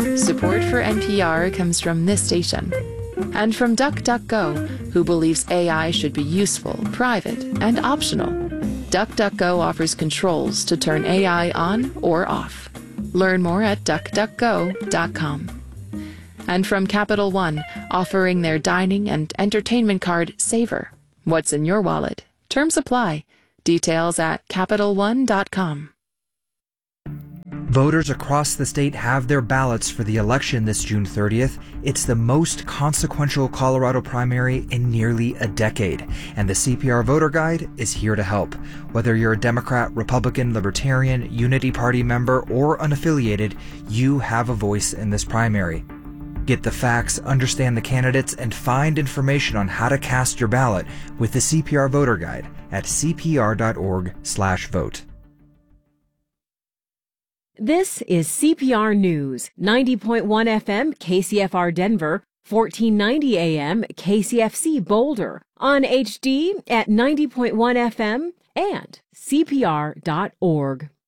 Support for NPR comes from this station and from DuckDuckGo, who believes AI should be useful, private, and optional. DuckDuckGo offers controls to turn AI on or off. Learn more at duckduckgo.com. And from Capital One, offering their dining and entertainment card Savor. What's in your wallet? Terms apply. Details at CapitalOne.com. Voters across the state have their ballots for the election this June 30th. It's the most consequential Colorado primary in nearly a decade, and the CPR Voter Guide is here to help. Whether you're a Democrat, Republican, Libertarian, Unity Party member, or unaffiliated, you have a voice in this primary. Get the facts, understand the candidates, and find information on how to cast your ballot with the CPR Voter Guide at cpr.org/vote. This is CPR News, 90.1 FM KCFR Denver, 1490 AM KCFC Boulder, on HD at 90.1 FM and CPR.org.